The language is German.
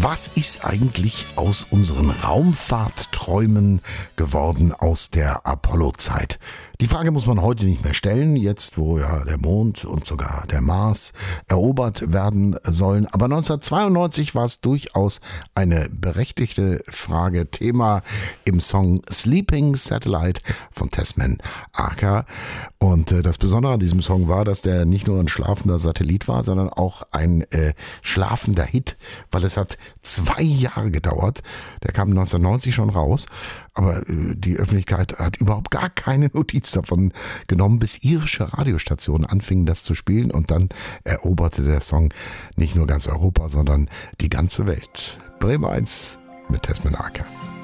Was ist eigentlich aus unseren Raumfahrtträumen geworden aus der Apollo-Zeit? Die Frage muss man heute nicht mehr stellen, jetzt wo ja der Mond und sogar der Mars erobert werden sollen. Aber 1992 war es durchaus eine berechtigte Frage. Thema im Song Sleeping Satellite von Tessman Archer. Und das Besondere an diesem Song war, dass der nicht nur ein schlafender Satellit war, sondern auch ein schlafender Hit, weil es hat 2 Jahre gedauert. Der kam 1990 schon raus, aber die Öffentlichkeit hat überhaupt gar keine Notiz davon genommen, bis irische Radiostationen anfingen, das zu spielen, und dann eroberte der Song nicht nur ganz Europa, sondern die ganze Welt. Bremer 1 mit Tessman Archer.